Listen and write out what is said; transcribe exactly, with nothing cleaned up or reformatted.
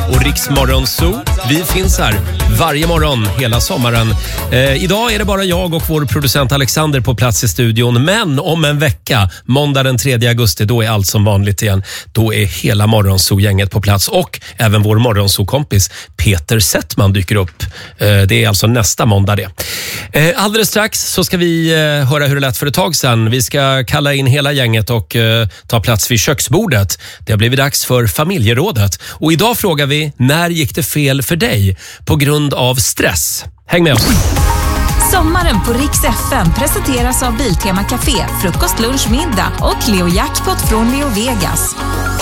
och Riks Morgonzoo. Vi finns här varje morgon hela sommaren. Eh, idag är det bara jag och vår producent Alexander på plats i studion. Men om en vecka, måndag den tredje augusti, då är allt som vanligt igen. Då är hela Morgonzoo-gänget på plats och även vår Morgonzoo-kompis Peter Settman dyker upp. Eh, det är alltså nästa måndag det. Eh, alldeles strax så ska vi eh, höra hur det lät för ett tag sedan. Vi ska kalla in hela gänget och eh, ta plats vid köksbordet. Det har blivit dags för familjerådet. Och idag frågar vi, när gick det fel för dig på grund av stress? Häng med oss! Sommaren på Riks F M presenteras av Biltema Café, frukost, lunch, middag och Leo Jackpot från Leo Vegas.